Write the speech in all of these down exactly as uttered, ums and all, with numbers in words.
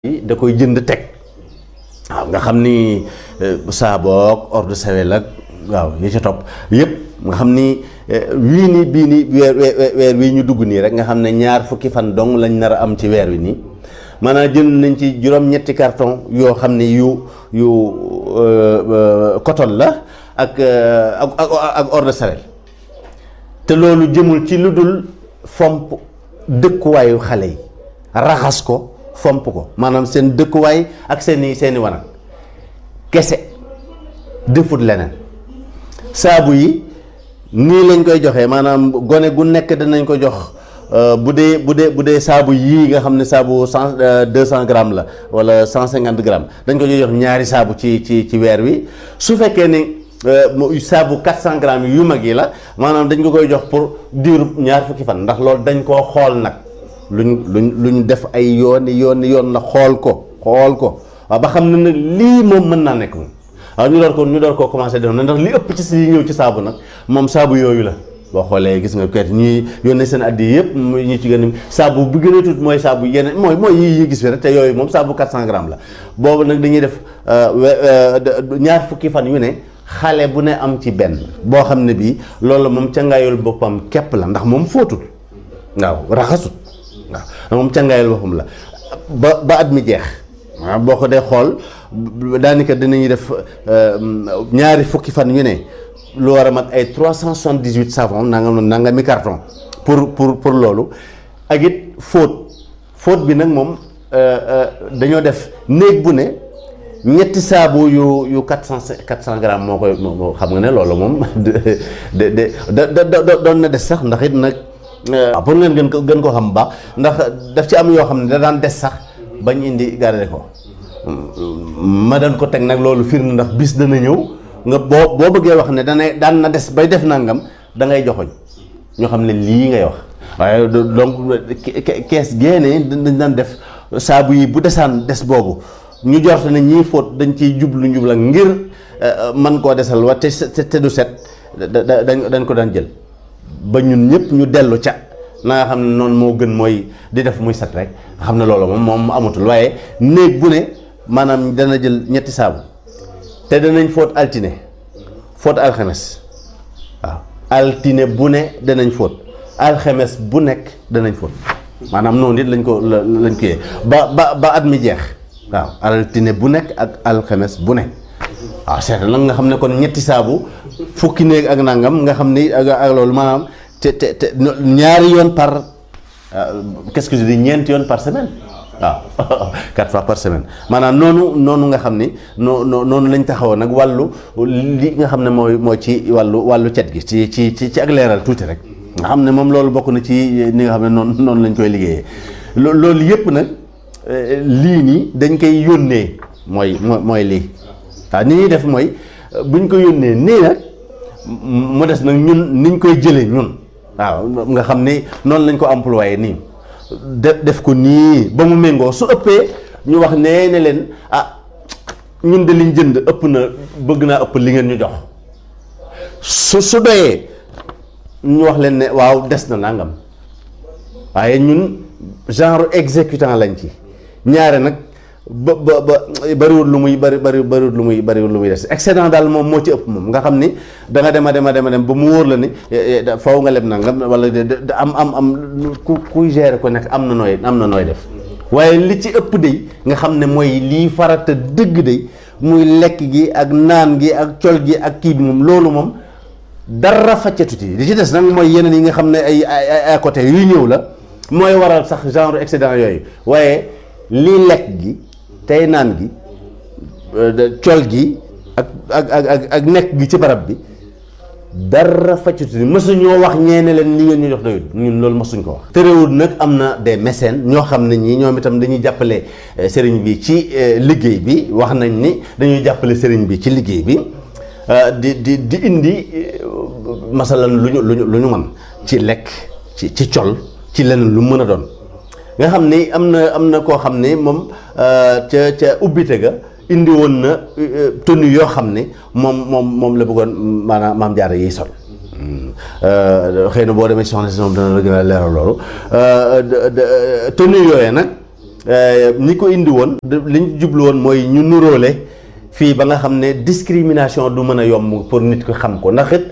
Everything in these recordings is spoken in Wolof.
da koy jënd teg waaw nga xam ni saaboog eau de Javel ak waaw yi ca topp yëpp nga xam ni wii nii bii nii weer weer wii ñu dugg nii rek nga xam ne ñaar fukki fan dong lañ nar a am ci weer wi nii maanaam jënd nañ ci juróom-ñetti carton yoo xam ne yu yu coton la ak ak ak eau de Javel te loolu jëmul ci lu dul fomp dëkkuwaayu xale yi raxas ko fomp ko maanaam seen dëkkuwaay ak seeni seeni wanag kese defut leneen saabu yi nii lañ koy joxee maanaam gone gu nekk danañ ko jox bu dee bu dee bu dee saabu yii nga xam ne saabu cent deux cent grammes la wala cent cinquante grammes dañ ko jox ñaari saabu ci ci ci weer wi su fekkee ni saabu quatre cent grammes yu mag yi la maanaam dañ ko koy jox pour diiru ñaar fukki fan ndax loolu dañ koo xool nag luñ luñ luñ def ay yooni yooni yoon la xool ko xool ko waaw ba xam ne nag lii moom mën naa nekk moom waaw ñu door ko ñu door koo commencé def na ndax li ëpp ci si ñëw ci saabu nag moom saabu yooyu la boo xoolee gis nga kayit ñuy yónnee seen addi yëpp ñu ci gën a saabu bu gën a tuut mooy saabu yeneen mooy mooy yi yi gis fi rek te yooyu moom saabu quatre cent grammes la boobu nag dañuy def ñaar fukki fan yu ne xale bu ne am ci benn boo xam ne bii loolu moom cangaayul boppam képp la ndax moom fóotul waaw raxasut waaw moom cangaayal boppam la ba ba at mi jeex waaw boo ko dee xool daanaka dinañuy def ñaari fukki fan yu ne lu war a mat ay trois cent soixante-dix-huit savon nangam nangam mi carton pour pour pour loolu ak it fóot fóot bi nag moom dañoo def néeg bu ne ñetti saabu yu yu quatre cent quatre cent grammes moo koy moo xam nga ne loolu moom de de de doon na des sax ndax it nag. waaw pour ngeen gën ko gën koo xam bu baax ndax daf ci am yoo xam ne da daan des sax bañ indi garder ko ma daan ko teg nag loolu firnde ndax bis dana ñëw nga boo boo bëggee wax ne dana daan na des bay def nangam da ngay joxoñ ñoo xam ne lii ngay wax waaye donc kees génne dañ daan def saabu yi bu desaan des boobu ñu jorte ne ñii fóot dañ ciy jublu njubla ngir man koo desal wa te te du set da dañ ko daan jël ba ñun ñëpp ñu dellu ca na nga xam ne noonu moo gën mooy di def muy set rek nga xam ne loolu moom moom amatul waaye néeg bu ne maanaam dana jël ñetti saabu te danañ fóot altine fóot alxames waaw altine bu ne danañ fóot alxames bu nekk danañ fóot maanaam noonu it lañ ko lañ ko yee ba ba ba at mi jeex waaw altine bu nekk ak alxames bu nekk waaw seet nag nga xam ne kon ñetti saabu fukki néeg ak nangam nga xam ni ak ak loolu maanaam te te te ñaari yoon par qu'est-ce que je dis ñeenti yoon par semaine waaw quatre fois par semaine maanaam noonu noonu nga xam ni noo noonu lañ taxawoon nag wàllu li nga xam ne mooy mooy ci wàllu wàllu cet gi ci ci ci ci ak leeral tuuti rek nga xam ne moom loolu bokk na ci ni nga xam ne noonu noonu lañ koy liggéeyee loolu yëpp nag lii nii dañ koy yónnee mooy mooy lii waaw ni ñuy def mooy buñ ko yónnee nii nag mu des nag ñun niñ koy jëlee ñun waaw nga xam ni noonu lañ ko employé nii def def ko nii ba mu méngoo su ëppee ñu wax nee ne leen ah ñun de liñ jënd ëpp na bëgg naa ëpp li ngeen ñu jox su su doyee ñu wax leen ne waaw des na nangam waaye ñun genre exécutant lañ ci ñaare nag ba ba ba bariwul lu muy bari bari bariwul lu muy bariwul lu muy des excédent daal moom moo ci ëpp moom nga xam ni da nga dem a dem a dem a dem ba mu wóor la ni faw nga leb nangam wala am am am ku kuy gérer ko nekk am na nooy am na nooy def waaye li ci ëpp day nga xam ne mooy lii farata dëgg day muy lekk gi ak naan gi ak col gi ak kii bi moom loolu moom dara faccatuti li ci des nag mooy yeneen yi nga xam ne ay ay à côté yuy ñëw la mooy waral sax genre excédent yooyu waaye lii lekk gi tey naan gi col gi ak ak ak ak nekk gi ci barab bi dara faccuti ni mësuñoo wax ñeene leen li ngeen ñu jox doyut ñun loolu mësuñ ko wax terewul nag am na des mécènes ñoo xam ne ñii ñoom itam dañuy jàppale sëriñ bi ci liggéey bi wax nañ ni dañuy jàppale sëriñ bi ci liggéey bi di di di indi masalan lu ñu lu ñu lu ñu mën ci lekk ci ci col ci leneen lu mën a doon nga xam ni am na am na koo xam ne moom ca ca ubbite ga indi woon na tenue yoo xam ne moom moom moom la bëggoon maanaam maam jaara yiy sol xëy na boo demee soxna si moom dana la gën a leeral loolu tenue yooyee nag ñi ko indi woon li ñu jublu woon mooy ñu nuróole fii ba nga xam ne discrimination du mën a yomb pour nit ko xam ko ndax it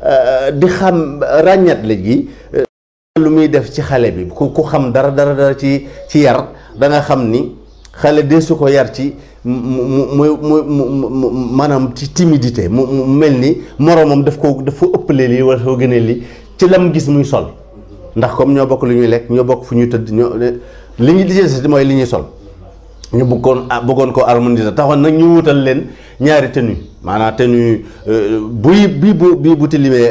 di xam ràññat la gi lu muy def ci xale bi ku ku xam dara dara dara ci ci yar da nga xam ni xale de su ko yar ci mu mu mu mu maanaam ci timidité mu mu mel ni moroomam daf ko daf ko ëppalee lii wala soo gënee lii ci lam gis muy sol ndax comme ñoo bokk lu ñuy lekk ñoo bokk fu ñuy tëdd ñoo li ñu lijjanti mooy li ñuy sol ñu bëggoon bëggoon ko harmoniser taxoon nag ñu wutal leen ñaari tenue maanaam tenue buy bii bu bii bu tilimee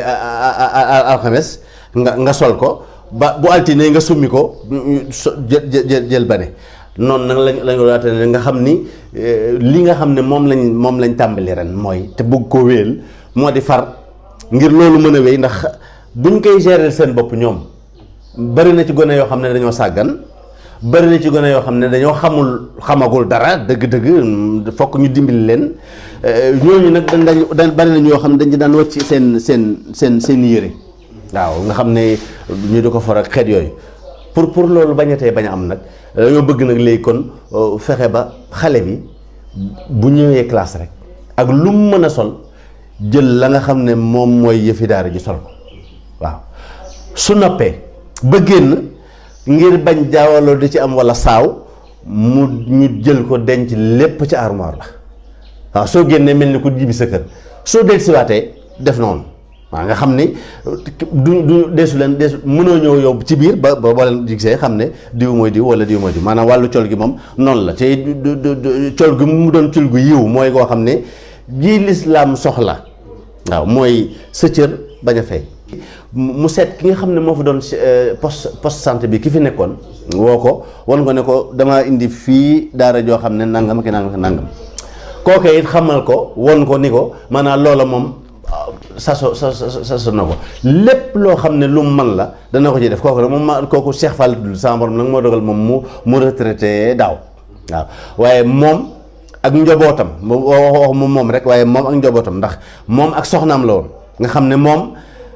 alxames nga nga sol ko ba bu altine nga summi ko jël jël jël bane noonu nag lañ lañ waate ne nga xam ni li nga xam ne moom lañ moom lañ tàmbali ren mooy te bëgg ko wéel moo di far ngir loolu mën a wéy ndax buñ koy gérer seen bopp ñoom bari na ci gone yoo xam ne dañoo sàggan bari na ci gone yoo xam ne dañoo xamul xamagul dara dëgg-dëgg fokk ñu dimbali leen ñooñu nag dañ dañ bari na ñoo xam ne dañ ci daan wàcc seen seen seen seen yére waaw nga xam ne ñu di ko for ak xeet yooyu pour pour loolu bañatee bañ a am nag dañoo bëgg nag léegi kon fexe ba xale bi bu ñëwee classe rek ak lu mu mën a sol jël la nga xam ne moom mooy yëfi daara ji sol ko waaw su noppee ba génn ngir bañ jaawaloo di ci am walla saaw mu ñu jël ko denc lépp ci armoire la waaw soo génnee mel ni ku jibi sa kër soo del siwaatee def noonu waaw nga xam ni du du deesu leen deesu mënoo ñëw yow ci biir ba ba boo leen gisee xam ne diw mooy diw wala diw mooy diw maanaam wàllu col gi moom noonu la te col gi mu doon col gu yiw mooy koo xam ne ji lislaam soxla waaw mooy sa cër bañ a fay mu seet ki nga xam ne moo fa doon poste poste santé bi ki fi nekkoon woo ko wan ko ne ko damaa indi fii daara joo xam ne nangam ki nangam ki nangam kooke it xamal ko won ko ni ko maanaam loola moom saso sa saso na ko lépp loo xam ne lu mu man la dana ko ci def kooku nag moom ma kooku Cheikh Fall dul sama borom nag moo dogal moom mu mu retraité daaw waaw waaye moom ak njabootam wax moom moom rek waaye moom ak njabootam ndax moom ak soxnaam la woon nga xam ne moom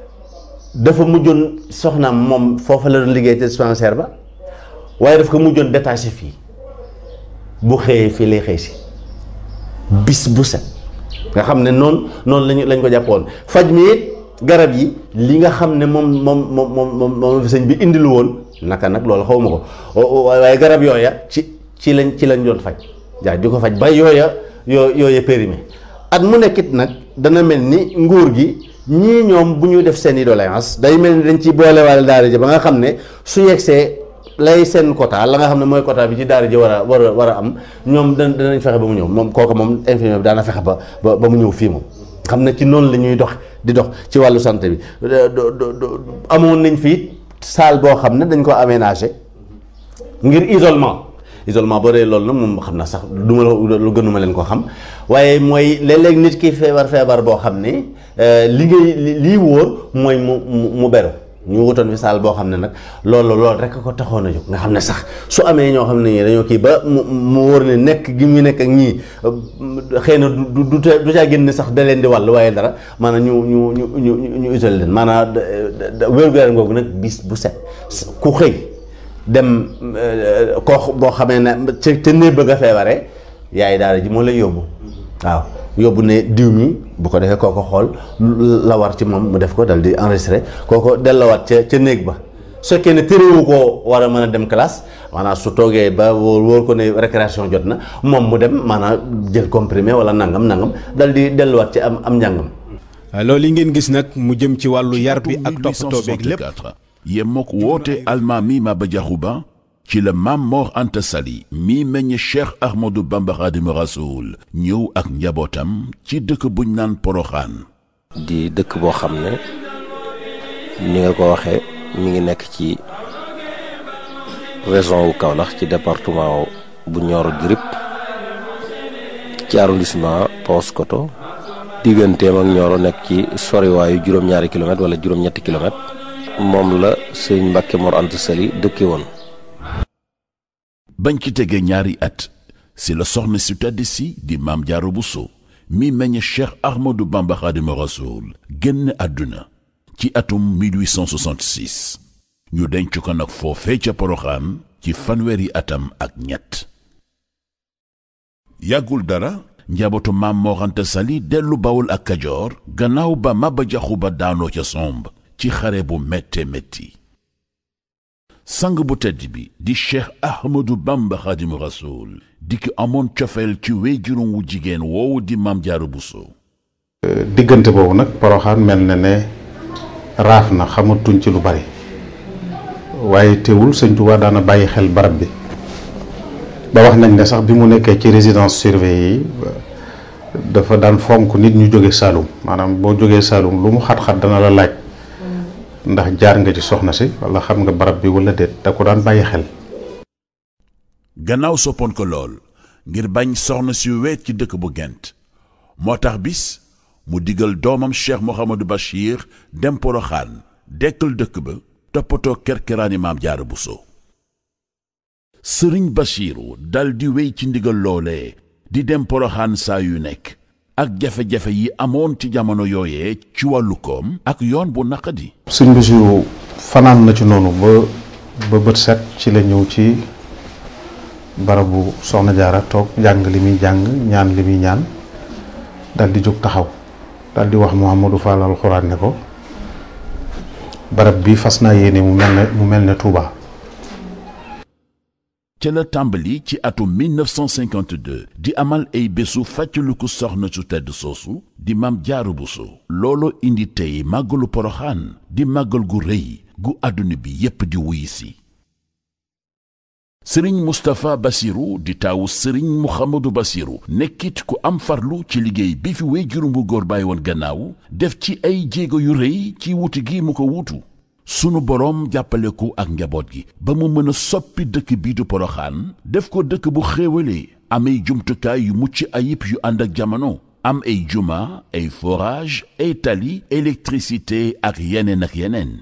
dafa mujjoon soxnaam moom foofa la doon liggéey te dispensaire ba waaye daf ko mujjoon détaché fii bu xëyee fii lay xëy si bis bu set nga xam ne noonu noonu lañu lañ ko jàppoon faj mi it garab yi li nga xam ne moom moom moom moom moom sëñ bi indilu woon naka nag loolu xaw ma ko waaye garab yooya ci ci lañ ci lañ doon faj jaa di ko faj ba yooya yoo yooya périmé at mu nekkit nag dana mel ni nguur gi ñii ñoom bu ñu def seen i doléance day mel ni dañ ci boolewaale daara ji ba nga xam ne su yegsee lay seen quota la nga xam ne mooy quota bi ci daara ji war a war a war a am ñoom da danañ fexe ba mu ñëw moom kooku moom infirmier bi daana fexe ba ba ba mu ñëw fii moom xam ne ci noonu la ñuy dox di dox ci wàllu santé bi amoon nañ fii salle boo xam ne dañ ko aménagé ngir isolement isolement boo dee loolu nag moom xam na sax du ma lu gënuma leen ko xam waaye mooy léeg-léeg nit ki feebar feebar boo xam ne li ngay lii wóor mooy mu mu beru ñu wutoon fi saal boo xam ne nag loolu loolu rek ko taxoon a jóg nga xam ne sax su amee ñoo xam ne ñii dañoo kii ba mu mu wóor ne nekk gi ñu nekk ak ñii xëy na du du du caa génn sax da leen di wàll waaye dara maanaam ñu ñu ñu ñu ñu isolé leen maanaam wér-gu-yaram googu nag bis bu set ku xëy dem koo boo xamee ne ca ca néeg bëgg a feebaree yaay daara ji moo lay yóbbu waaw yóbbu ne diw mi bu ko defee kooko xool la war ci moom mu def ko dal di enregistré kooko dellowaat ca ca néeg ba su fekkee ne téréwu koo war a mën a dem classe maanaam su toogee ba wóor wóor ko ne récréation jot na moom mu dem maanaam jël comprimé wala nangam nangam dal di delluwaat ci am am njàngam. loolu yi ngeen gis nag mu jëm ci wàllu yar bi ak toppatoo beeg lépp yem mook woote almaami Maba Diakhou Ba ci la Maam Mor Anta Sali mi meññ Cheikh Ahmadou Bamba Khadimu Rasoul ñëw ak njabootam ci dëkk buñ naan Poroxaan di dëkk boo xam ne ni nga ko waxee mi ngi nekk ci région wu Kaolack ci département bu Nioro du Rip ci arrondissement Paoskoto digganteem ak Nioro nekk ci soriwaayu juróom-ñaari kilomètres wala juróom-ñetti kilomètres moom la sëñ Mbàkke Mor Anta Sali dëkke woon. bañ ci tegee ñaari at si la soxna si tedd si di Maam Jaara Buso mi meññ Cheikh Ahmadou Bamba Khadimu Rasoul génn àdduna ci atum mille huit cent soixante-six ñu denc ko nag foofee ca Poroxaan ci fanweeri atam ak ñett. yàggul dara njabootu maam Mor Anta Sali dellu Bawol ak Kajoor gannaaw ba Maba Jaxu Ba daanoo ca somb ci xare bu métte métti. sang bu tedd bi di Cheikh Ahmadou Bamba Xaadimu Rasuul di ki amoon cofeel ci wéyjurum wu jigéen woowu di Maam Jaara Buso. diggante boobu nag Poroxaan mel na ne raaf na xamatuñ ci lu bari waaye teewul Sëñ Tuubaa daana bàyyi xel barab bi ba wax nañ ne sax bi mu nekkee ci résidence surveillée yi dafa daan fonk nit ñu jóge Saalum maanaam boo jógee Saalum lu mu xat-xat dana la laaj ndax jaar nga ci soxna si wala xam nga barab bi wala déet da ko daan bàyyi xel. gannaaw soppoon ko lool ngir bañ soxna si weet ci dëkk bu Gent moo tax bis mu digal doomam Cheikh Mouhamadou Bachir dem Poroxaan dekkal dëkk ba toppatoo kerkeraani Maam Jaara Buso. sëriñ Bachiru dal di wéy ci ndigal loolee di dem Poroxaan saa yu nekk ak jafe-jafe yi amoon ci jamono yooyee ci wàllu koom ak yoon bu naqadi. sëñ Bachiru fanaan na ci noonu ba ba bët set ci la ñëw ci barabu Soxna Jaara toog jàng li muy jàng ñaan li muy ñaan dal di jóg taxaw dal di wax Mouhamadou Fall alxuraan ne ko barab bi fas naa yéene mu mel ne mu mel ne Touba. ca la tàmbali ci atum mille neuf cent cinquante-deux di amal ay bésu fàttaliku soxna su tedd soosu di Maam Jaara Buso. looloo indi tey màggalu Poroxaan di màggal gu rëy gu àdduna bi yépp di wuyi si. sëriñ Moustapha Bassirou di taawu sëriñ Mouhamadou Bassirou nekkit ku am farlu ci liggéey bi fi wéyjurum bu góor bàyyi woon gannaaw def ci ay jéego yu rëy ci wuti gi mu ko wuutu. sunu boroom jàppale ko ak njaboot gi ba mu mën a soppi dëkk bii du Poroxaan def ko dëkk bu xéewalee am ay jumtukaay yu mucc ayib yu ànd ak jamono am ay juma ay forage ay tali électricité ak yeneen ak yeneen.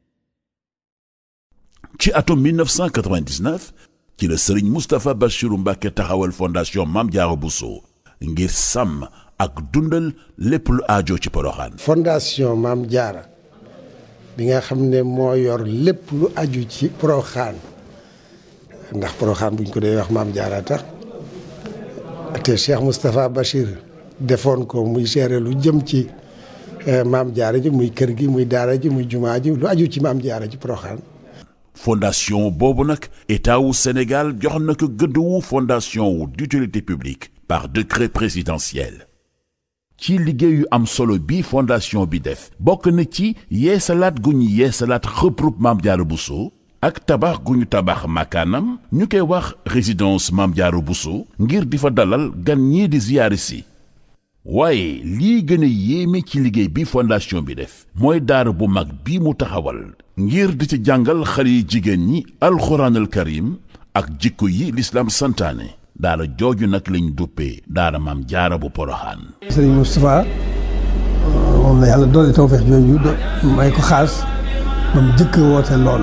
ci atum mille neuf cent quatre-vingt-dix-neuf ci la sëriñ Moustapha Bassirou Mbacké taxawal fondation Maam Jaara Buso ngir sàmm ak dundal lépp lu aajo ci Poroxaan. fondation Maam Jaara bi nga xam ne moo yor lépp lu aju ci Poroxaan ndax Poroxaan buñ ko dee wax Maam Jaara tax te Cheikh Moustapha Bachir defoon ko muy gérer lu jëm ci Maam Jaara ji muy kër gi muy daara ji muy jumaa ji lu aju ci Maam Jaara ji Poroxaan. fondation boobu nag état wu Sénégal jox na ko gëdd wu fondation wu d'utilité publique par décret présidentiel. ci liggéeyu am solo bi fondation bi def bokk na ci yeesalaat gu ñu yeesalaat xëprub Maam Jaara Buso ak tabax gu ñu tabax makaanam ñu koy wax résidence Maam Jaara Buso ngir di fa dalal gan ñii di ziyaari si. waaye lii gën a yéeme ci liggéey bi fondation bi def mooy daara bu mag bi mu taxawal ngir di ci jàngal xale yi jigéen ñi alxuraanal karim ak jikko yi lislaam santaane. daara jooju nag lañ duppee daara Maam Jaara bu Poroxaan. sëriñ Moustapha moom la yàlla doole tawfeex jooju may ko xaas ba mu jëkk woote loolu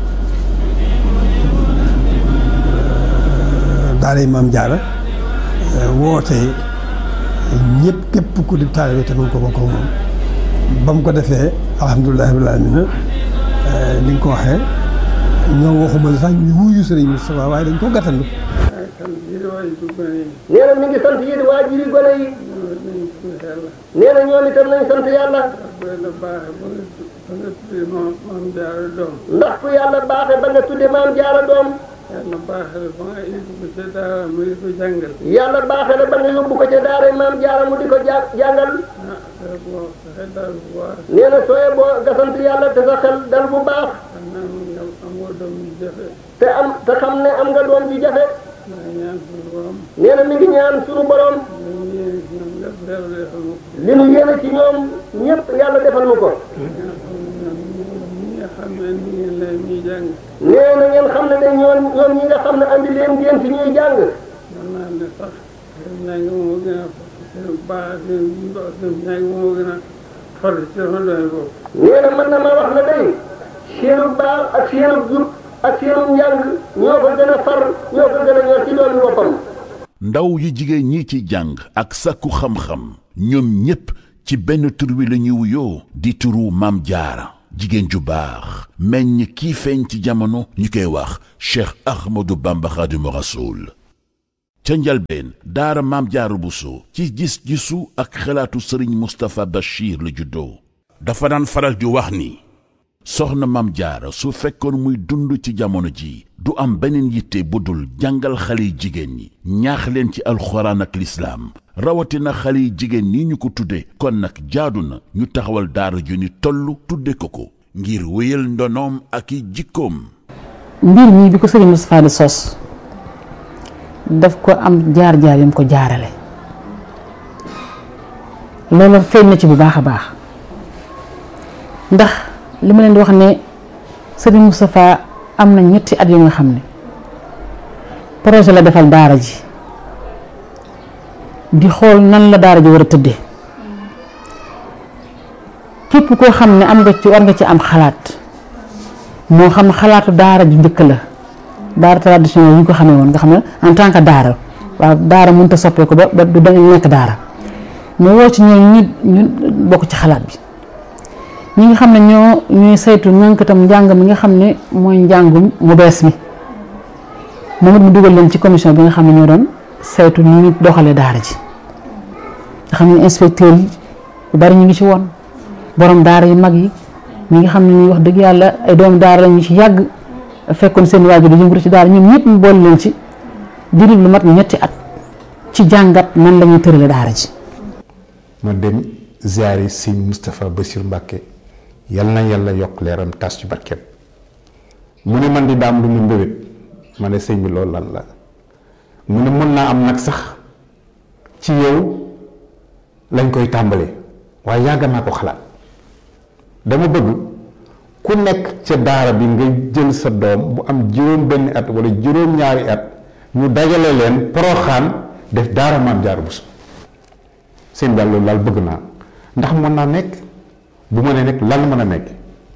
daara yi Maam Jaara woote ñëpp képp ku di taalibe te mën ko bokk moom ba mu ko defee alhamdulilah rabbil aalamiina ni nga ko waxee ñoo waxuma la sax ñu wuyu sëriñ Moustapha waaye dañ ko gàttandu. nee na mi ngi sant yéen waajuri gone yi nee na ñoom itam nañ sant yàlla ndax ku yàlla baaxe ba nga tudde Maam Jaara doom yàlla baaxe la ba nga yóbbu ko ca daara mu di ko jàngal yàlla baaxe la ba nga yóbbu ko ca daara Maam Jaara mu di ko jàngal nee na sooye boo nga sant yàlla te sa xel dal bu baax te am te xam ne am nga doom ji jafe nee na mi ngi ñaan suñu borom li nu yéene ci ñoom ñëpp yàlla defal nu ko. nee na ngeen xam ne de ñoom ñoom ñi nga xam ne andi leen ngeen ci ñuy jàng. nee na mën na ma wax ne day seenu baax ak seenu jub ak seenu njàng ñoo ko gën a far ñoo ko gën a ñor ci doon boppam. ndaw yu jigéen ñi ci jàng ak sakku xam-xam ñoom ñépp ci benn tur wi la ñuy wuyoo di turu Maam Jaara jigéen ju baax meññ kii feeñ ci jamono ñu koy wax Cheikh Ahmadou Bamba Khadimu Rasoul. ca njalbeen daara Maam Jaara Buso ci gis-gisu ak xalaatu sëriñ Moustapha Bachir la juddoo. dafa daan faral di wax ni soxna Maam Jaara su fekkoon muy dund ci jamono ji du am beneen yitte bu dul jàngal xale yi jigéen ñi ñaax leen ci alxuraan ak lislaam rawatina xale yi jigéen ñi ñu ko tudde kon nag jaadu na ñu taxawal daara ju ni toll tudde ko ko ngir wéyal ndonoom ak i jikkoom. mbir mi bi ko sëriñ Moustapha di sos daf ko am jaar-jaar yam ko jaarale loolu feeñ na ci bu baax a baax ndax li ma leen di wax ne sëriñ Moustapha am na ñetti at yu nga xam ne projet la defal daara ji di xool nan la daara ji war a tëddee képp koo xam ne am nga ci war nga ci am xalaat moo xam xalaatu daara ju njëkk la daara traditionnel yi ñu ko xamee woon nga xam ne en tant que daara waaw daara mënut a soppeeku ba ba du dañu nekk daara mu woo ci ñoom ñu ñu bokk ci xalaat bi ñi nga xam ne ñoo ñooy saytu ñànkatam njàng mi nga xam ne mooy njàngum mu bees mi moom it mu dugal leen ci commission bi nga xam ne ñoo doon saytu ni ñu doxalee daara ji nga xam ne inspecteur yi yu bari ñu ngi ci woon borom daara yu mag yi ñi nga xam ne ñuy wax dëgg yàlla ay doomu daara la ñu ci yàgg fekkoon seen waajur di yëngatu ci daara ñoom ñëpp ñu boole leen ci dirib lu mat ñetti at ci jàngat nan la ñuy tërale daara ji. ma dem ziyaari sëñ Moustapha Bachir Mbacke yal na yàlla yokk leeram tas ci barkeem mu ne man di daam lu mu mbébét ma ne sëñ bi loolu lan la mu ne mën naa am nag sax ci yow lañ koy tàmbalee waaye yàgg naa ko xalaat dama bëgg ku nekk ca daara bi nga jël sa doom bu am juróom benn at wala juróom ñaari at ñu dajale leen Poroxaan def daara Maam Jaara Buso seen daal loolu daal bëgg naa ndax mën naa nekk bu ma nee nekk lan mën a nekk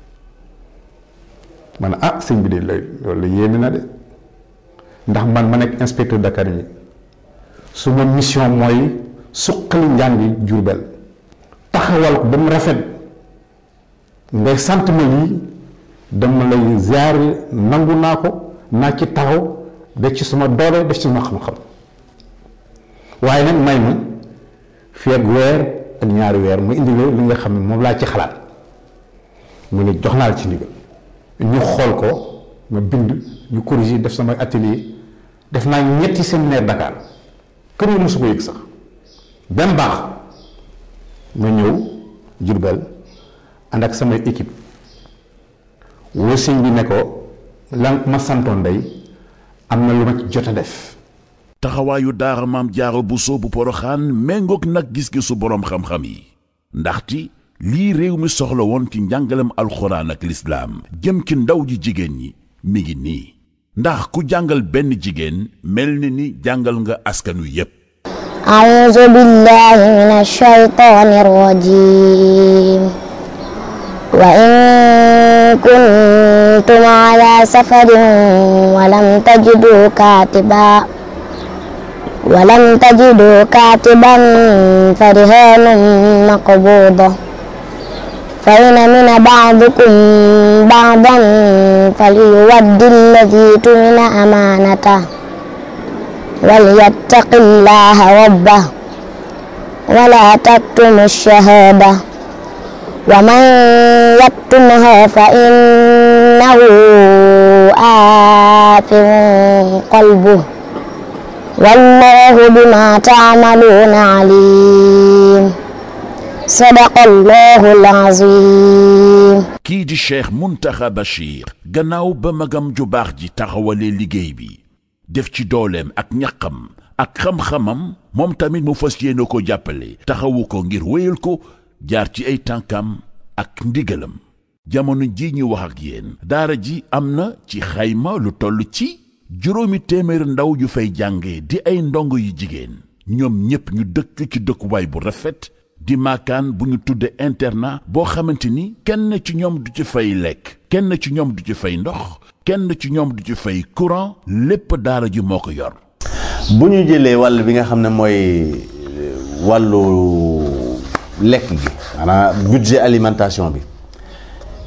ma ne ah sëñ bi de loolu la yéeme na de ndax man ma nekk inspecteur d'académie su ma mission mooy suqali njàngi Jurbel taxawal ko ba mu rafet ngay sant ma lii dama lay ziar nangu naa ko naa ci taxaw def ci suma doole def ci suma xam-xam waaye nag may ma fii ak weer ak ñaari weer mu indi li nga xam ne moom laa ci xalaat mu ne jox naa la ci ndigal ñu xool ko ma bind ñu corriger def sama atelier def naa ñetti séminaire Dakar kër yi mosu ko yëg sax benn baax ma ñëw Jurbel ànd ak samay équipe woo sëñ bi ne ko lan ma santoon day am na lu ma ci jot a def. taxawaayu daara Maam Jaara Buso bu Poroxaan méngoog nag gis-gisu boroom xam-xam yi ndaxte lii réew mi soxla woon ci njàngalem alxuraan ak lislaam jëm ci ndaw ji jigéen ñi mi ngi nii ndax ku jàngal benn jigéen mel ni ni jàngal nga askan wi yépp. a'uuzu billaahi mina shaytaani rajiim wa in kuntum ala safarin wa lam tajidu kaatiban wa lam tajidu kaatiban farihaanun maqbuuda fa in amina ba'dukum ba'dan falyuwaddi alladhii tumina amaanatahu walyattaqi llaaha rabbahu wa laa taktumu ash-shahaadata wa man yaktumha fa innahu aathim qalbuhu wallaahu bimaa ta'maluuna aliim sadaqallahul aziim. kii di Cheikh Mountakha Bachir gannaaw ba magam ju baax ji taxawalee liggéey bi def ci dooleem ak ñaqam ak xam-xamam moom tamit mu fas yéene ko jàppale taxawu ko ngir wéyal ko jaar ci ay tànkam ak ndigalam jamono ji ñu wax ak yéen daara ji am na ci xayma lu toll ci juróomi téeméer ndaw yu fay jànge di ay ndongo yu jigéen ñoom ñépp ñu dëkk ci dëkkuwaay bu rafet di maakaan bu ñu tudde internat boo xamante ni kenn ci ñoom du ci fay lekk kenn ci ñoom du ci fay ndox kenn ci ñoom du ci fay courant lépp daara ji moo ko yor. bu ñu jëlee wàll bi nga xam ne mooy wàllu lekk gi maanaam budget alimentation bi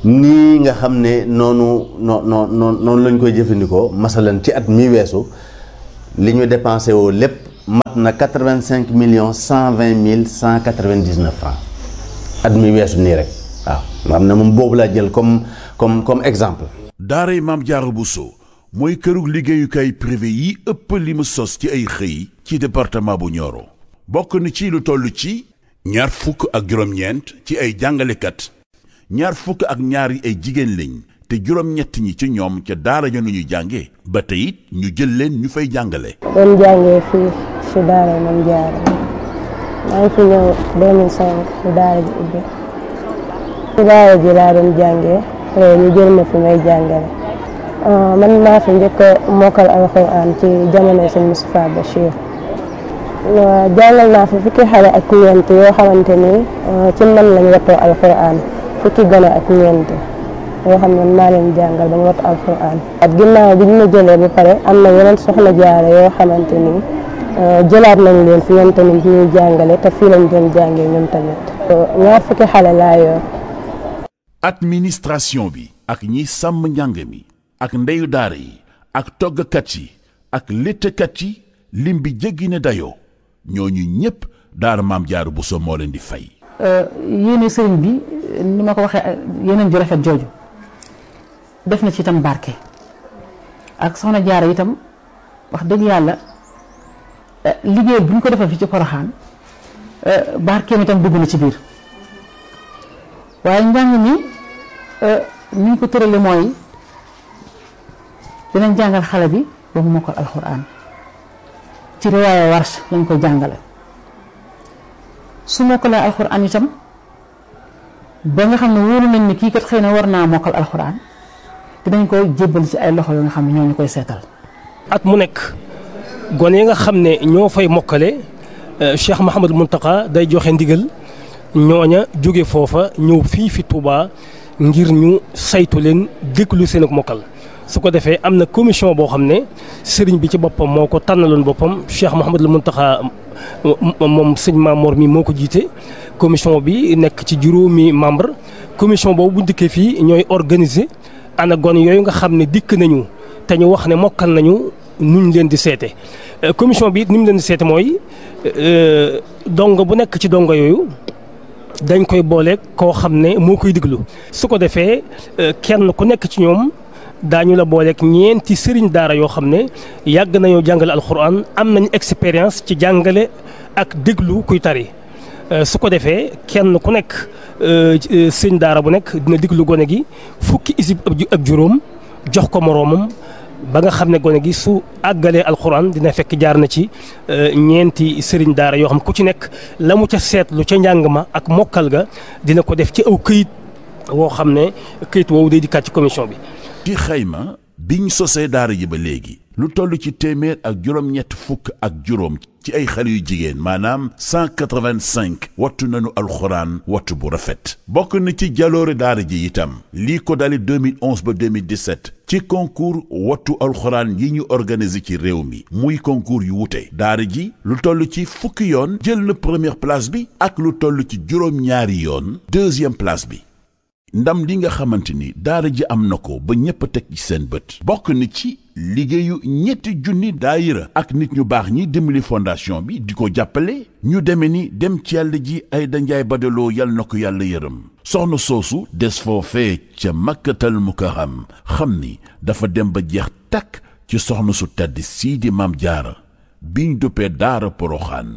nii nga xam ne noonu noo noo noonu lañ koy jëfandikoo masalan ci at mi weesu li ñu dépensé woo lépp mat na quatre-vingt-cinq millions cent vingt mille cent quatre-vingt-dix-neuf francs at mi weesu nii rek waaw xam ne moom boobu laa jël comme comme comme exemple. daaray Maam Diarra Bousso mooy kërug liggéeyukaay privé yi ëpp li mu sos ci ay xëy ci département bu Nioro bokk na ci lu toll ci ñaar fukk ak juróom-ñeent ci ay jàngalekat ñaar fukk ak ñaar yi ay jigéen lañ te juróom-ñett ñi ci ñoom ca daara ja nu ñu jàngee ba tey it ñu jël leen ñu fay jàngale. doon jàngee fii si daara Maam Diarra maa ngi fi ñëw deux mille cinq si daara ji ubbi si daara ji laa doon jàngee ñu jël ma fi may jàngale man maa fi njëkk a mokkal alxuraan ci jamono sëñ Moustapha Bachir jàngal naa fi fukki xale ak ñeent yoo xamante ni ci man lañ wattoo alxuraan fukki gone ak ñeent yoo xam ne maa leen jàngal ba ñu wattu alxuraan at ginnaaw bi ñu ma jëlee ba pare am na yeneen soxna jaare yoo xamante ni jëlaat nañ leen fi ñoom tamit ñuy jàngale te fii lañ doon jàngee ñoom tamit ñaar fukki xale laa yor. administration bi ak ñi sàmm njàng mi ak ndeyu daara yi ak toggkat yi ak léttkat yi lim bi jéggi ne dayoo ñooñu ñëpp daara Maam Diarra Bousso moo leen di fay. yéene sëriñ bi ni ma ko waxee yeneen ju rafet jooju def na ci itam barke ak soxna Jaara itam wax dëgg yàlla liggéey bu ñu ko defal fii ci Poroxaan barkeem itam dugg na ci biir waaye njàng mi ni ñu ko tërale mooy dinañ jàngal xale bi ba mu mokkal alxuraan ci riwaaya Warsh lañ koy jàngale su mokkalee alxuraan itam ba nga xam ne wóolu nañ ni kii kat xëy na war naa mokkal alxuraan dinañ koy jébbal ci ay loxo yoo nga xam ne ñoo ñu koy seetal. at mu nekk gone yi nga xam ne ñoo fay mokkale Cheikh Mouhamadou Mountakha day joxe ndigal ñooña jóge foofa ñëw fii fi Touba ngir ñu saytu leen déglu seen ak mokkal su ko defee am na commission boo xam ne sëriñ bi ci boppam moo ko tànnaloon boppam Cheikh Mouhamadou Mountakha moom sëñ Mamor mi moo ko jiite commission bi nekk ci juróomi membre commission boobu bu dikkee fii ñooy organiser ana gone yooyu nga xam ne dikk nañu te ñu wax ne mokkal nañu nuñ leen di seete commission bi it ni mu leen di seete mooy dongo bu nekk ci dongo yooyu dañ koy boole koo xam ne moo koy diglu su ko defee kenn ku nekk ci ñoom daañu la booleeg ñeenti sëriñ daara yoo xam ne yàgg nañoo jàngale alxuraan am nañ expérience ci jàngale ak déglu kuy tari su ko defee kenn ku nekk sëriñ daara bu nekk dina déglu gone gi fukki isib ak juróom jox ko moroomam ba nga xam ne gone gi su àggalee alxuraan dina fekk jaar na ci ñeenti sëriñ daara yoo xam ku ci nekk la mu ca seetlu ca njàng ma ak mokkal ga dina ko def ci aw këyit woo xam ne këyit woowu day dikkaat ci commission bi. ci xayma biñ sosee daara ji ba léegi lu toll ci téeméer ak juróom-ñett fukk ak juróom ci ay xale yu jigéen maanaam cent quatre-vingt-cinq wattu nañu alxuraan wattu bu rafet bokk na ci jaloore daara ji itam lii ko dali deux mille onze ba deux mille dix-sept ci concours wattu alxuraan yi ñu organisé ci réew mi muy concours yu wute daara ji lu toll ci fukki yoon jël na première place bi ak lu toll ci juróom-ñaari yoon deuxième place bi ndam li nga xamante ni daara ji am na ko ba ñépp a teg ci seen bët bokk na ci liggéeyu ñetti junni daayira ak nit ñu baax ñi dimbali fondation bi di ko jàppale ñu deme ni dem ci yàlla ji ay danjaay badaloo yal na ko yàlla yërëm soxna soosu des foofee ca makkatal mukarram xam ni dafa dem ba jeex takk ci soxna su tedd sii di Maam Jaara biñ duppee daara Poroxaan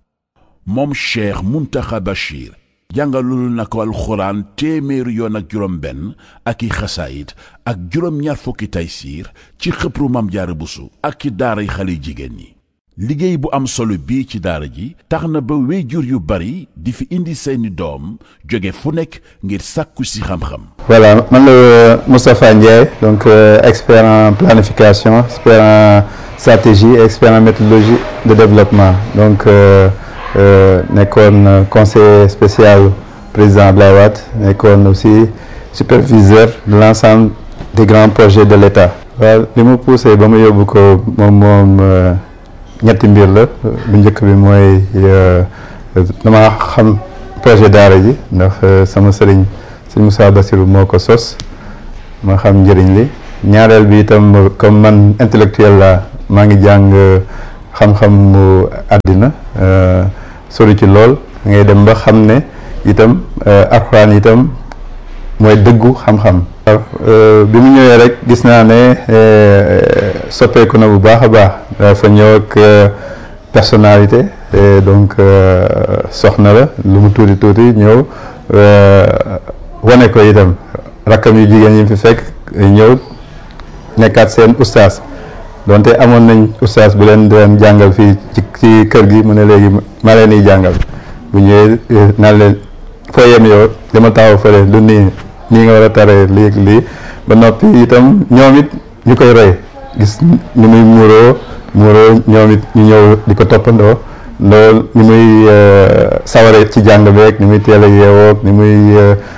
moom Cheikh Mountakha Bachir jàngalul na ko alxuraan téeméeri yoon ak juróom benn ak i xasaayit ak juróom ñaar fukki taysiir ci xëpru Maam Diarra Bousso ak ci daaray xale jigéen ñi liggéey bu am solo bii ci daara ji tax na ba wéyjur yu bari di fi indi seeni doom jóge fu nekk ngir sàkku si xam-xam. Voilà man la Moustapha Ndiaye donc euh, expert en planification expert en stratégie et expert en méthodologie de développement donc euh, Euh, nekkoon conseiller spécial président Abdoulaye Wade nekkoon aussi superviseur de l'ensemble des grands projets de l'État. waaw li mu poussé ba mu yóbbu ko moom moom ñetti mbir la bu njëkk bi mooy dama xam projet daara ji ndax sama sëriñ sëñ Moussa Bassirou moo ko sos ma xam njëriñ li ñaareel bi itam comme man intellectuel la maa ngi jàng xam-xam mu àddina sori ci lool ngay dem ba xam ne itam alxuraan itam mooy dëggu xam-xam. bi mu ñëwee rek gis naa ne soppeeku na bu baax a baax dafa ñëw ak personnalité donc soxna la lu mu tuuti tuuti ñëw wane ko itam rakkam yu jigéen yi fi fekk ñëw nekkaat seen ustaas donte amoon nañ ustaas bu leen doon jàngal fii ci ci kër gi mu ne léegi ma leen di jàngal bu ñëwee naan leen foo yem yow dama taxaw fële lu nii nii nga war a taree lii lii ba noppi itam ñoom it ñu koy roy gis ni muy muuroo muuroo ñoom it ñu ñëw di ko toppandoo loolu ni muy saware ci jàng beeg ni muy teel a yeewoog ni muy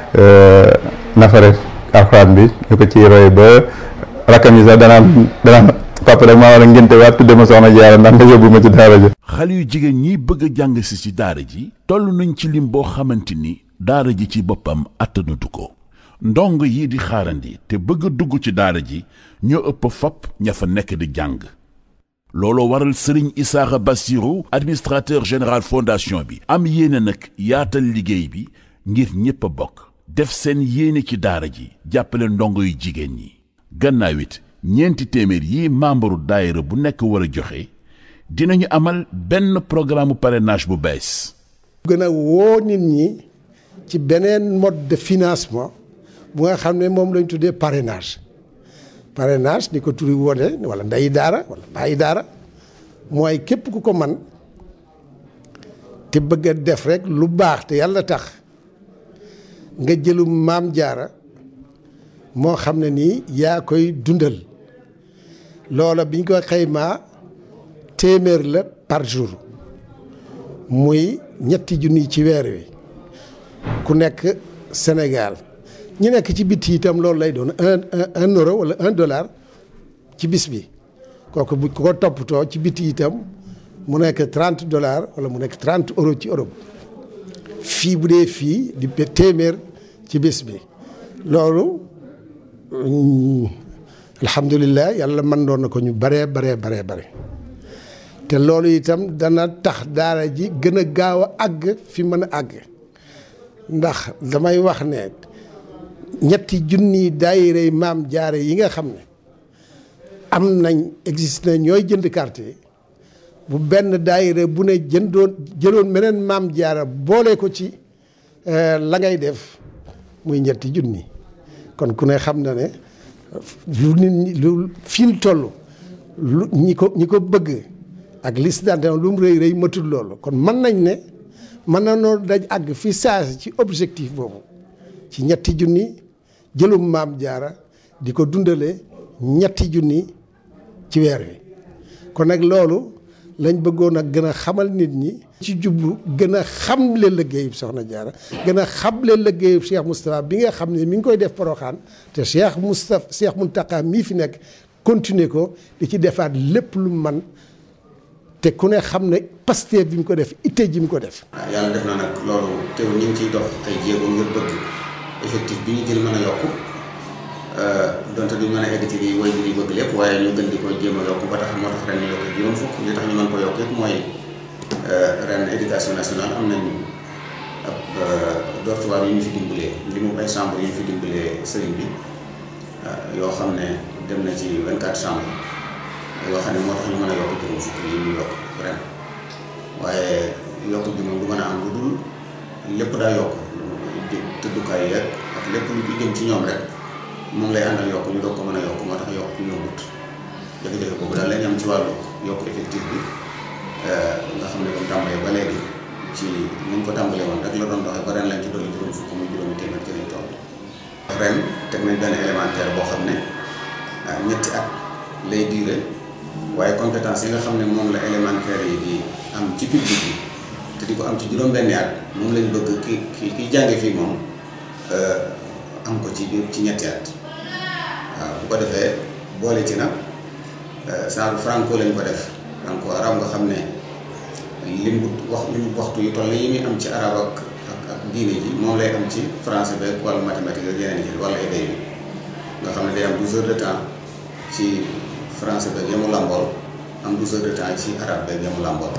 nafare alxuraan bi ñu ko ciy roy ba rakkam yi sax danaan danaan papa rek maa war a ngénte waat tudde ma soxna Jaara ndax nga yóbbu ma ci daara ji. xale yu jigéen ñi bëgg a jàng si ci daara ji toll nañ ci lim boo xamante ni daara ji ci boppam attanatu ko ndongo yi di xaarandi te bëgg a dugg ci daara ji ñoo ëpp fopp ña fa nekk di jàng looloo waral Serigne Issakha Bassirou administrateur général fondation bi am yéene nag yaatal liggéey bi ngir ñépp a bokk def seen yéene ci daara ji jàppale ndongo yu jigéen ñi gannaaw it ñeenti téeméer yi membre daayira bu nekk war a joxe dinañu amal benn programme parrainage bu bees. gën a woo nit ñi ci beneen mode de financement bu nga xam ne moom lañ tuddee parrainage parrainage ni ko turi wone wala ndeyi daara wala bàyyi daara mooy képp ku ko man te bëgg a def rek lu baax te yàlla tax nga jëlum maam jaara moo xam ne nii yaa koy dundal loola biñ ko xaymaa téeméer la par jour muy ñetti junni ci weer wi ku nekk Sénégal ñu nekk ci biti itam loolu lay doon un un euro wala un dollar ci bis bi kooku bu ko toppatoo ci biti itam mu nekk trente dollars wala mu nekk trente euros ci Europe fii bu dee fii di téeméer ci bis bi loolu alhamdulilah yàlla mën doon na ko ñu baree baree baree bare te loolu itam dana tax daara ji gën a gaaw a àgg fi mën a àgg ndax damay wax ne ñetti junni daayira maam jaare yi nga xam ne am nañ existe na ñooy jënd carte yi bu benn daayira bu ne jëndoon jëloon meneen maam jaara boole ko ci la ngay def muy ñetti junni kon ku ne xam na ne lu nit ñi lu fi mu toll lu ñi ko ñi ko bëgg ak liste d'adhésion lu mu rëy rëy matul loolu kon mën nañ ne mën na noo daj àgg fi saasi ci objectif boobu ci ñetti junni jëlum maam jaara di ko dundale ñetti junni ci weer wi kon nag loolu lañ bëggoon a gën a xamal nit ñi ci jublu gën a xamle liggéeyub soxna jaara gën a xamle liggéeyub Cheikh Moustapha bi nga xam ne mi ngi koy def Porokhane te Cheikh Moustapha Cheikh Mountakha mii fi nekk continuer ko di ci defaat lépp lu man te ku ne xam ne Pastef bi mu ko def itte ji mu ko def. waaw yàlla def na nag loolu teew ñu ngi ciy dox ay jéego ngir bëgg effectif bi ñu jël mën a yokku donte duñ mën a egg ci lii way bi bëgg lépp waaye ñu gën di ko jéem a yokku ba tax moo tax ren ñu yokk juróom fukk li tax ñu mën ko yokk yëpp mooy ren éducation nationale am nañ ab dortoir yu ñu fi dimbalee li mu ay chambre yu ñu fi dimbalee sëriñ bi yoo xam ne dem na ci vingt-quatre chambres yoo xam ne moo tax ñu mën a yokk juróom fukk yi ñu yokk ren waaye yokk bi moom du mën a am lu dul lépp daa yokk tëddukaay yeeg ak lépp lu ci jëm ci ñoom rek moom lay àndal yokk ñu doog ko mën a yokk moo tax yokk yombut jafe-jafe boobu daal lañ am ci wàllu yokk effectif bi nga xam ne ba mu tàmbalee ba léegi ci niñ ko tàmbalee woon rek la doon doxee ba ren lañ ci dolli juróom fukk muy juróomi téeméer ci lañ toll ren teg nañ benn élémentaire boo xam ne ñetti at lay diire waaye compétence yi nga xam ne moom la élémentaire yi di am ci public bi te di ko am ci juróom-benni at moom lañ bëgg ki ki ki jànge fii moom am ko ci ci ñetti at waaw bu ko defee boole ci nag saa franco lañ ko def franco arab nga xam ne lim wax lim waxtu yu toll yi muy am ci arab ak ak ak diine ji moom lay am ci français beeg wala mathématique ak yeneen yi wala éday bi nga xam ne day am douze heures de temps ci français beeg yamu làmbool am douze heures de temps ci arabe beeg yamu làmbool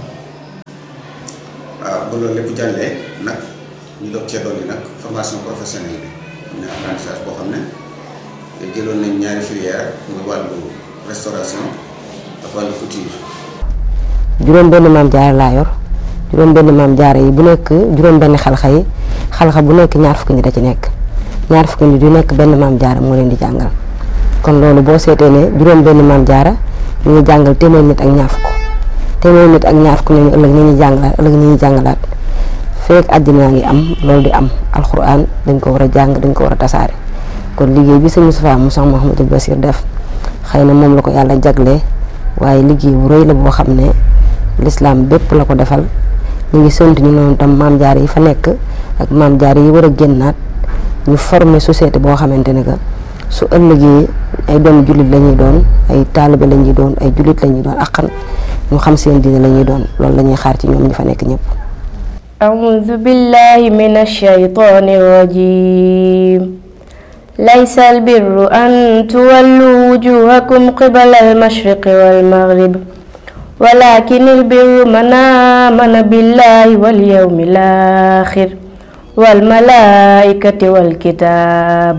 waaw ba loolu lépp jàllee nag ñu doog cee dolli nag formation professionnelle bi am ne apprentissage boo xam ne jëloon nañ ñaari filière muy wàllu restauration ak wàllu couture. juróom benn maam jaara laa yor juróom benn maam jaara yi bu nekk juróom benn xalxa yi xalxa bu nekk ñaar fukki nit a ci nekk ñaar fukki nit yu nekk benn maam jaara moo leen di jàngal kon loolu boo seetee ne juróom benn maam jaara ñu ngi jàngal téeméer nit ak ñaar fukk téeméer nit ak ñaar fukk nañu ëllëg ni ñuy jàngalaat ëllëg ni ñuy jàngalaat feek àddina ngi am loolu di am alxuraan dañ ko war a jàng dañ ko war a tasaare kon liggéey bi sëñ Moustapha mu Cheikh Mouhamadou Bassir def xëy na moom la ko yàlla jaglee waaye liggéey bu rëy la boo xam ne lislaam bépp la ko defal ñu ngi sant ñu noonu tam maam jaar yi fa nekk ak maam jaar yi war a génnaat ñu former société boo xamante ne que su ëllëgee ay doom jullit la ñuy doon ay taalibe la ñuy doon ay jullit la ñuy doon akkan ñu xam seen diine la ñuy doon loolu la ñuy xaar ci ñoom ñi fa nekk ñëpp. أعوذ بالله من الشيطان الرجيم ليس البر أن تولوا وجوهكم قبل المشرق والمغرب ولكن البر من آمن بالله واليوم الآخر والملائكة والكتاب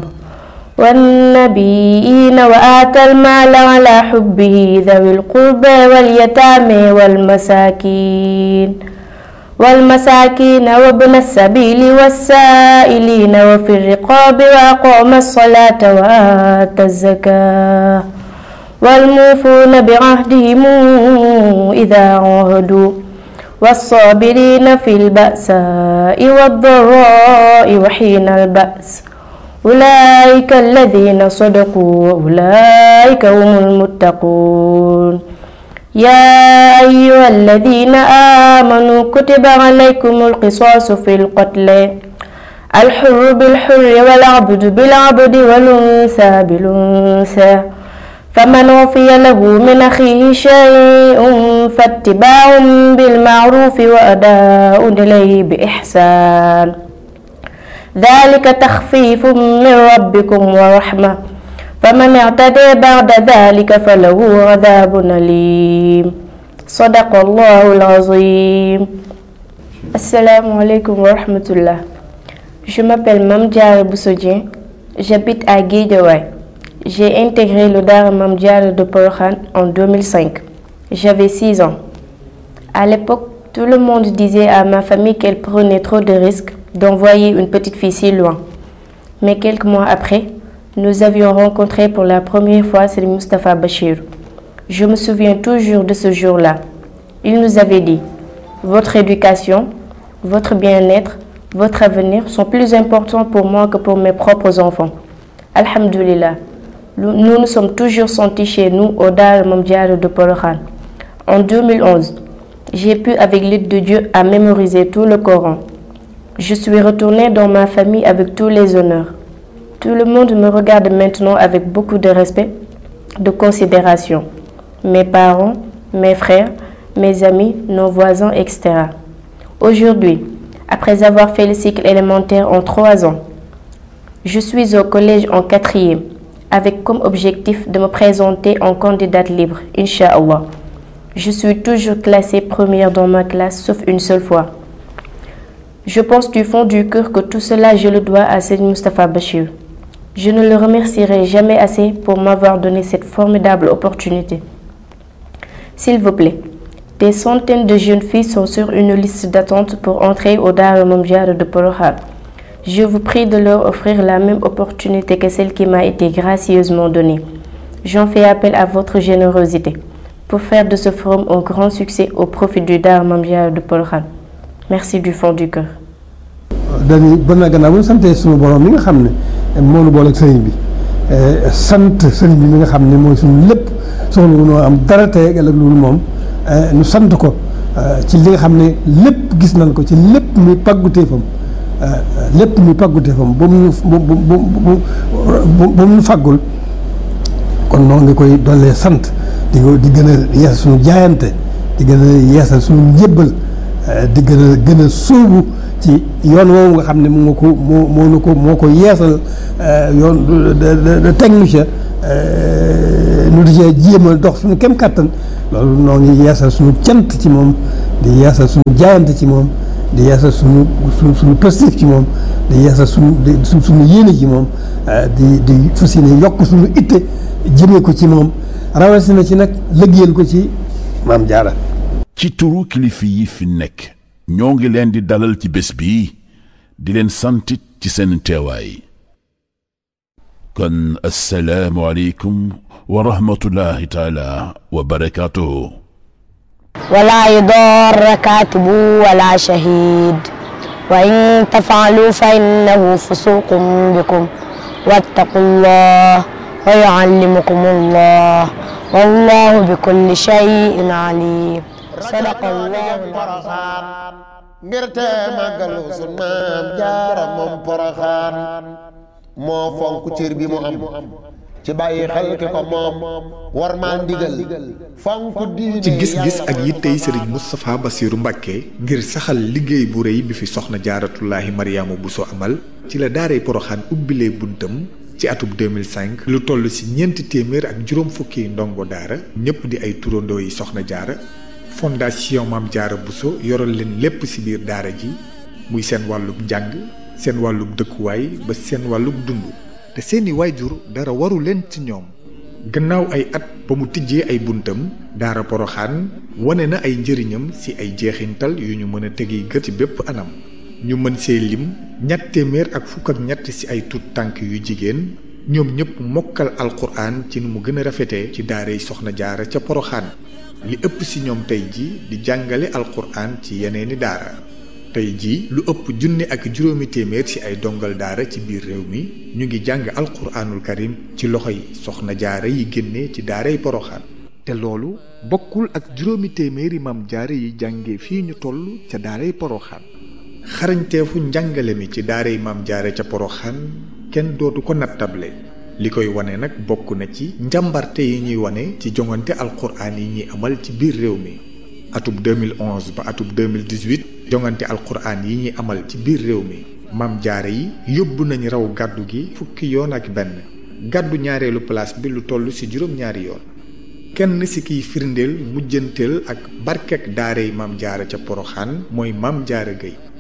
والنبيين وآتى المال على حبه ذوي القربى واليتامى والمساكين والمساكين وابن السبيل والسائلين وفي الرقاب وأقام الصلاة وآتى الزكاة والموفون بعهدهم إذا عاهدوا والصابرين في البأساء والضراء وحين البأس أولئك الذين صدقوا وأولئك هم المتقون يا أيها الذين آمنوا كتب عليكم القصاص في القتل الحر بالحر والعبد بالعبد والأنثى بالأنثى فمن عفي له من أخيه شيء فاتباع بالمعروف وأداء إليه بإحسان ذلك تخفيف من ربكم ورحمة فمن اعتدى بعد ذلك فله عذاب أليم صدق الله العظيم. Assalamu alaikum wa rahmatullah. Je m'appelle Mame Diarra Bousso Dieng, j'habite à Guédiawaye. J'ai intégré le Daara Mame Diarra de Porokhane en deux mille cinq. J'avais six ans. À l'époque, tout le monde disait à ma famille qu'elle prenait trop de risques d'envoyer une petite fille si loin. Mais quelques mois après, nous avions rencontré pour la première fois Serigne Moustapha Bachir. Je me souviens toujours de ce jour-là. Il nous avait dit: votre éducation, votre bien-être, votre avenir sont plus importants pour moi que pour mes propres enfants. Alhamdulillah, nous nous sommes toujours sentis chez nous au Daara Mame Diarra de Porokhane. En deux mille onze, j'ai pu avec l'aide de Dieu à mémoriser tout le Coran. Je suis retournée dans ma famille avec tous les honneurs. Tout le monde me regarde maintenant avec beaucoup de respect, de considération. Mes parents, mes frères, mes amis, nos voisins, et cetera. Aujourd'hui, après avoir fait le cycle élémentaire en trois ans, je suis au collège en quatrième, avec comme objectif de me présenter en candidate libre, Inch'Allah. Je suis toujours classée première dans ma classe, sauf une seule fois. Je pense du fond du cœur que tout cela, je le dois à Serigne Moustapha Bachir. Je ne le remercierai jamais assez pour m'avoir donné cette formidable opportunité. S'il vous plaît, des centaines de jeunes filles sont sur une liste d'attente pour entrer au Daara Mame Diarra de Porokhane. Je vous prie de leur offrir la même opportunité que celle qui m'a été gracieusement donnée. J'en fais appel à votre générosité pour faire de ce forum un grand succès au profit du Daara Mame Diarra de Porokhane. Merci du fond du cœur. dañuy bon na gannaaw bu ñu santee suñu borom mi nga xam ne moo nu boole ak sëriñ bi sant sëriñ bi mi nga xam ne mooy suñu lépp soxla wu noo am dara tey ak ëllëg loolu moom ñu sant ko ci li nga xam ne lépp gis nañ ko ci lépp muy pàgguteefam lépp muy pàgguteefam ba mu bu bu bu bu mu fàggul kon noonu nga koy dollee sant di ko di gën a yeesal suñu jaayante di gën a yeesal suñu njébbal di gën a gën a sóobu ci yoon woowu nga xam ne moo ko moo moo nu ko moo ko yeesal yoon de teg nu ca nu di ca jéem a dox suñu kem kattan loolu noo ngi yeesal suñu cant ci moom di yeesal suñu jaayante ci moom di yeesal suñu suñu suñu positif ci moom di yeesal suñu di suñu yéene ci moom di di fas yéene yokk suñu itte jëmee ko ci moom rawatina ci nag liggéeyal ko ci Maam Jaara. ci turu kilifa yi fi nekk ñoo ngi leen di dalal ci bés bi di leen santit ci seen teewaay kon assalaamu aleykum wa rahmatullahi taala wa barakaatuhu. ولا يضار كاتب ولا شهيد وإن تفعلوا فإنه فسوق بكم واتقوا الله ويعلمكم الله والله بكل شيء عليم صدق الله العظيم ngir te màggalu sun Maam Jaara moom Poroxaan moo fonk cër bi mu am ci bàyyi xel ki ko moom war maa ndigal fonk diine ci gis-gis ak yittey Serigne Moustapha Bassirou Mbacké ngir saxal liggéey bu rëy bi fi soxna Jaaratullaahi Mariama Bousso amal ci la daaray Poroxaan ubbilee buntam ci atub deux mille cinq lu toll ci ñeenti téeméer ak juróom fukki ndongo daara ñëpp di ay turandoo yi soxna jaara fondation Maam Jaara Bousso yoral leen lépp ci biir daara ji muy seen wàllub njàng seen wàllub dëkkuwaay ba seen wàllub dund te seeni waajur dara waru leen ci ñoom. gannaaw ay at ba mu tijjee ay buntam daara Poroxaan wane na ay njëriñam ci ay jeexintal yu ñu mën a tegi gët ci bépp anam ñu mën see lim ñett téeméer ak fukk ak ñett ci ay tut tànk yu jigéen ñoom ñëpp mokkal alquran ci nu mu gën a rafetee ci daaray soxna jaara ca Poroxaan li ëpp ci ñoom tey ji di jàngale alquran ci yeneeni daara tey jii lu ëpp junni ak juróomi téeméer ci ay dongal daara ci biir réew mi ñu ngi jàng alquraanul karim ci loxo yi soxna jaara yi génne ci daaray Poroxaan te loolu bokkul ak juróomi téeméeri maam jaara yi jànge fii ñu toll ca daaray Poroxaan xarañteefu njàngale mi ci daaray maam jaara ca Poroxaan kenn dootu ko nattable li koy wane nag bokk na ci njàmbarte yi ñuy wane ci jongante alquraan yi ñuy amal ci biir réew mi atub deux mille onze ba atub deux mille dix-huit jongante alquraan yi ñuy amal ci biir réew mi maam jaara yi yóbbu nañu raw gàddu gi fukki yoon ak benn gàddu ñaareelu place bi lu toll ci juróom-ñaari yoon kenn ci kiy firndeel mujjanteel ak barkek daaray maam jaara ca Poroxaan mooy maam jaara Gueye